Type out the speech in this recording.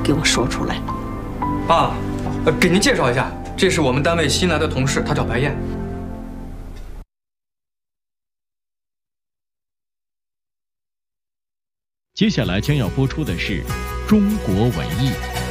给我说出来。 爸，给您介绍一下，这是我们单位新来的同事，他叫白燕。 接下来将要播出的是《中国文艺》。